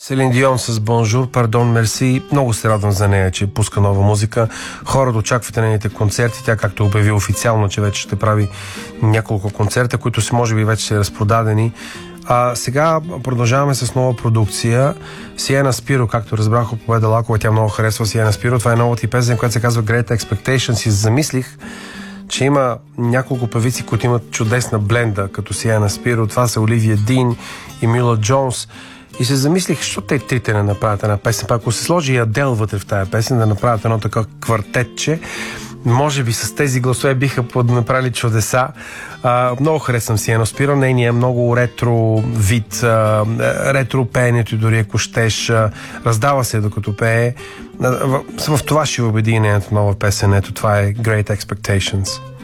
Селин Дион с Бонжур, Пардон, Мерси. Много се радвам за нея, че пуска нова музика. Хората очаквате нейните концерти. Тя, както обяви официално, че вече ще прави няколко концерта, които си може би вече са разпродадени. Сега продължаваме с нова продукция. Сиена Спиро, както разбрах от Победа Лакова, тя много харесва Сиена Спиро. Това е новата и песен, която се казва Great Expectations. И замислих, че има няколко певици, които имат чудесна бленда, като Сиена Спиро. Това са Оливия Дин и Мила Джонс. И се замислих, защо те трите не направят една песен. Ако се сложи и Адел вътре в тая песен, да направят едно такова квартетче, може би с тези гласове биха направили чудеса. Много харесвам Сиена Спиро. Нейния е много ретро вид, ретро пеенето, дори ако щеш. Раздава се докато пее. В това ще убеди нейната нова песен. Ето това е Great Expectations.